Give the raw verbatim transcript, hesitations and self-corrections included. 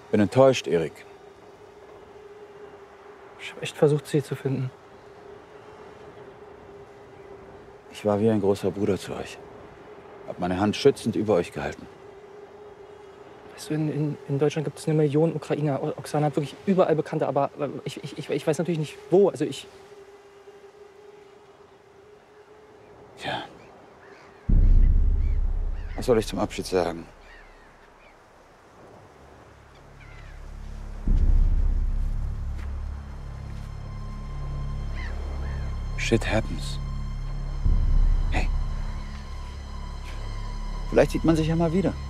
Bin enttäuscht, Erik. Ich habe echt versucht, sie zu finden. Ich war wie ein großer Bruder zu euch. Hab meine Hand schützend über euch gehalten. Weißt du, in, in, in Deutschland gibt es eine Million Ukrainer. Oksana hat wirklich überall Bekannte, aber ich, ich, ich, ich weiß natürlich nicht, wo. Also ich... Tja. Was soll ich zum Abschied sagen? Shit happens. Hey. Vielleicht sieht man sich ja mal wieder.